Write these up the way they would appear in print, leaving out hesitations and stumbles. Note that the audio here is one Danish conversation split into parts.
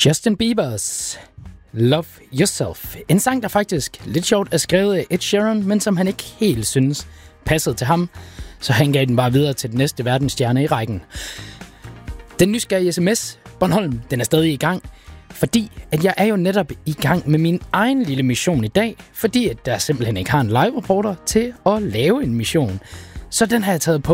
Justin Bieber's Love Yourself. En sang, der faktisk lidt sjovt er skrevet af Ed Sheeran, men som han ikke helt synes passede til ham, så han gav den bare videre til den næste verdensstjerne i rækken. Den nysgerrige sms, Bornholm, den er stadig i gang, fordi at jeg er jo netop i gang med min egen lille mission i dag, fordi at der simpelthen ikke har en live-reporter til at lave en mission. Så den har jeg taget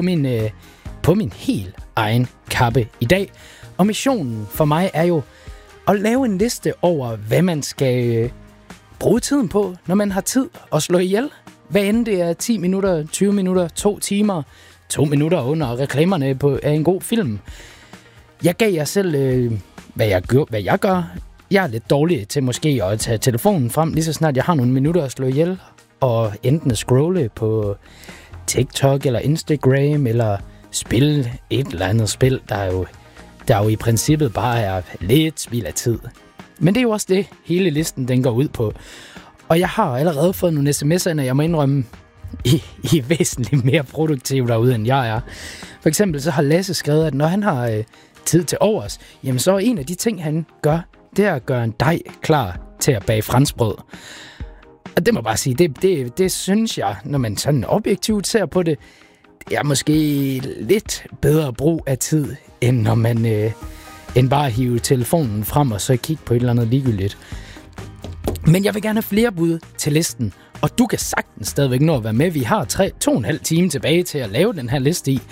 på min helt egen kappe i dag. Og missionen for mig er jo at lave en liste over, hvad man skal bruge tiden på, når man har tid at slå ihjel. Hvad end det er 10 minutter, 20 minutter, 2 timer, 2 minutter under reklamerne af en god film. Jeg gav jer selv, hvad jeg gør. Jeg er lidt dårlig til måske at tage telefonen frem, lige så snart jeg har nogle minutter at slå ihjel, og enten scrolle på TikTok eller Instagram, eller spille et eller andet spil, der jo i princippet bare er lidt spild af tid. Men det er jo også det, hele listen den går ud på. Og jeg har allerede fået nogle sms'er, når jeg må indrømme, I er væsentligt mere produktiv derude, end jeg er. For eksempel så har Lasse skrevet, at når han har tid til overs, jamen så er en af de ting, han gør, det er at gøre en dej klar til at bage franskbrød. Og det må bare sige, det synes jeg, når man sådan objektivt ser på det, er måske lidt bedre brug af tid, end når man end bare hive telefonen frem og så kigge på et eller andet ligegyldigt. Men jeg vil gerne have flere bud til listen, og du kan sagtens stadigvæk nå at være med. Vi har 2,5 timer tilbage til at lave den her liste i.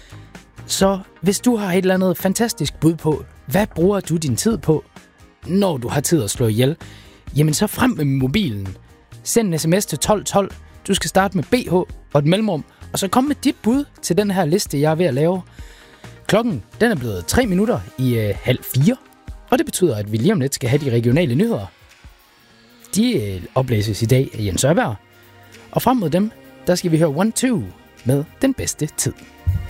Så hvis du har et eller andet fantastisk bud på, hvad bruger du din tid på, når du har tid at slå ihjel, jamen så frem med mobilen. Send en sms til 1212. Du skal starte med BH og et mellemrum, og så kom med dit bud til den her liste, jeg er ved at lave. Klokken den er blevet 3 minutter i 3:30, og det betyder, at vi lige om lidt skal have de regionale nyheder. De oplæses i dag af Jens Ørberg, og frem mod dem, der skal vi høre 1-2 med den bedste tid.